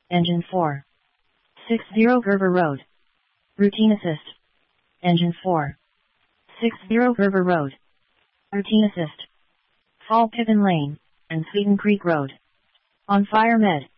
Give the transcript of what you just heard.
Engine 4. 60 Gerber Road. Routine assist. Engine 4. 60 Gerber Road. Routine assist. Fall Pippin Lane, and Sweden Creek Road. On fire med.